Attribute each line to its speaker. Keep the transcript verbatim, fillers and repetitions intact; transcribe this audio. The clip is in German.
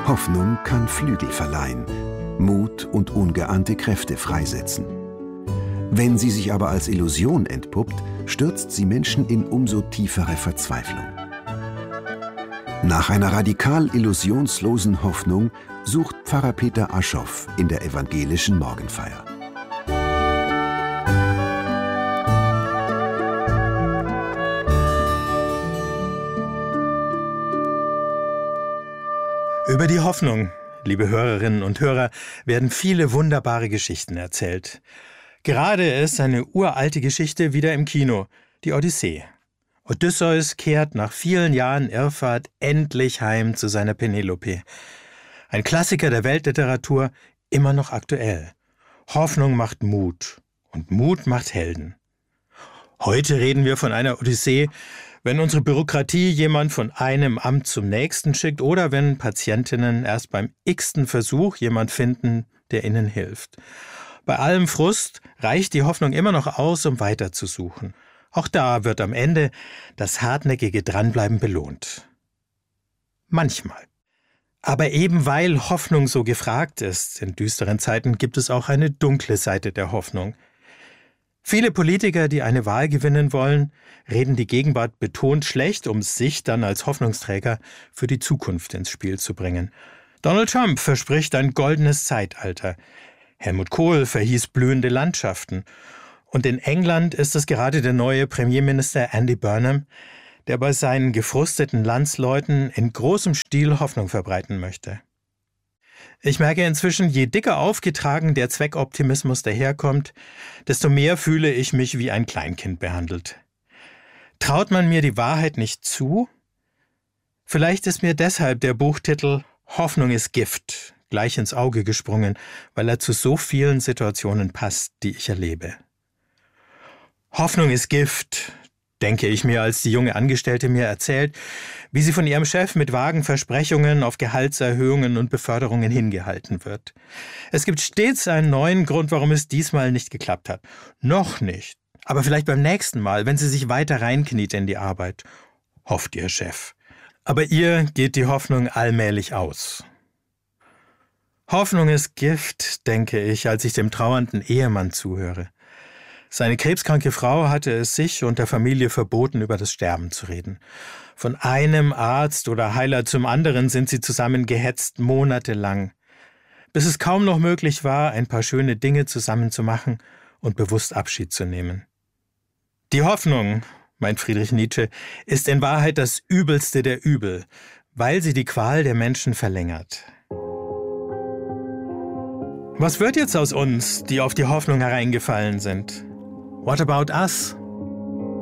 Speaker 1: Hoffnung kann Flügel verleihen, Mut und ungeahnte Kräfte freisetzen. Wenn sie sich aber als Illusion entpuppt, stürzt sie Menschen in umso tiefere Verzweiflung. Nach einer radikal illusionslosen Hoffnung sucht Pfarrer Peter Aschoff in der evangelischen Morgenfeier.
Speaker 2: Über die Hoffnung, liebe Hörerinnen und Hörer, werden viele wunderbare Geschichten erzählt. Gerade ist eine uralte Geschichte wieder im Kino, die Odyssee. Odysseus kehrt nach vielen Jahren Irrfahrt endlich heim zu seiner Penelope. Ein Klassiker der Weltliteratur, immer noch aktuell. Hoffnung macht Mut und Mut macht Helden. Heute reden wir von einer Odyssee, wenn unsere Bürokratie jemand von einem Amt zum nächsten schickt oder wenn Patientinnen erst beim x-ten Versuch jemand finden, der ihnen hilft. Bei allem Frust reicht die Hoffnung immer noch aus, um weiterzusuchen. Auch da wird am Ende das hartnäckige Dranbleiben belohnt. Manchmal. Aber eben weil Hoffnung so gefragt ist in düsteren Zeiten, gibt es auch eine dunkle Seite der Hoffnung. Viele Politiker, die eine Wahl gewinnen wollen, reden die Gegenwart betont schlecht, um sich dann als Hoffnungsträger für die Zukunft ins Spiel zu bringen. Donald Trump verspricht ein goldenes Zeitalter. Helmut Kohl verhieß blühende Landschaften. Und in England ist es gerade der neue Premierminister Andy Burnham, der bei seinen gefrusteten Landsleuten in großem Stil Hoffnung verbreiten möchte. Ich merke inzwischen, je dicker aufgetragen der Zweckoptimismus daherkommt, desto mehr fühle ich mich wie ein Kleinkind behandelt. Traut man mir die Wahrheit nicht zu? Vielleicht ist mir deshalb der Buchtitel »Hoffnung ist Gift« gleich ins Auge gesprungen, weil er zu so vielen Situationen passt, die ich erlebe. Hoffnung ist Gift, denke ich mir, als die junge Angestellte mir erzählt, wie sie von ihrem Chef mit vagen Versprechungen auf Gehaltserhöhungen und Beförderungen hingehalten wird. Es gibt stets einen neuen Grund, warum es diesmal nicht geklappt hat. Noch nicht, aber vielleicht beim nächsten Mal, wenn sie sich weiter reinkniet in die Arbeit, hofft ihr Chef. Aber ihr geht die Hoffnung allmählich aus. Hoffnung ist Gift, denke ich, als ich dem trauernden Ehemann zuhöre. Seine krebskranke Frau hatte es sich und der Familie verboten, über das Sterben zu reden. Von einem Arzt oder Heiler zum anderen sind sie zusammen gehetzt, monatelang, bis es kaum noch möglich war, ein paar schöne Dinge zusammen zu machen und bewusst Abschied zu nehmen. Die Hoffnung, meint Friedrich Nietzsche, ist in Wahrheit das Übelste der Übel, weil sie die Qual der Menschen verlängert. Was wird jetzt aus uns, die auf die Hoffnung hereingefallen sind? What about us?